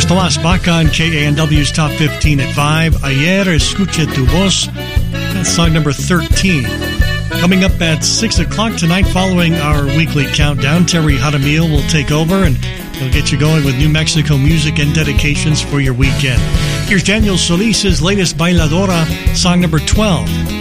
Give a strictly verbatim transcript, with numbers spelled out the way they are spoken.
Tomas Baca on K A N W's Top fifteen at five. Ayer Escuche Tu Voz. That's song number thirteen. Coming up at six o'clock tonight, following our weekly countdown, Terry Jaramillo will take over and he'll get you going with New Mexico music and dedications for your weekend. Here's Daniel Solis's latest Bailadora, song number twelve.